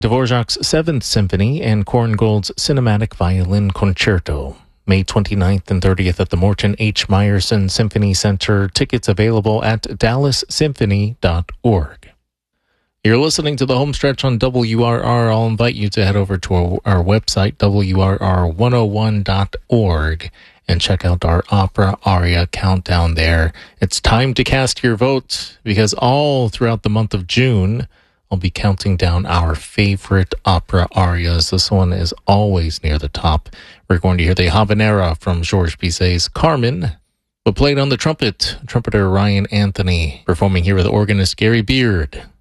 Dvorak's Seventh Symphony, and Korngold's Cinematic Violin Concerto. May 29th and 30th at the Morton H. Meyerson Symphony Center. Tickets available at dallassymphony.org. You're listening to the home stretch on WRR. I'll invite you to head over to our website, WRR101.org, and check out our opera aria countdown there. It's time to cast your vote, because all throughout the month of June, I'll be counting down our favorite opera arias. This one is always near the top. We're going to hear the Habanera from Georges Bizet's Carmen, but played on the trumpet, trumpeter Ryan Anthony, performing here with organist Gary Beard.